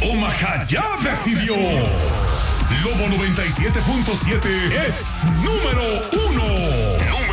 Omaha ya decidió. Lobo 97.7 es número 1.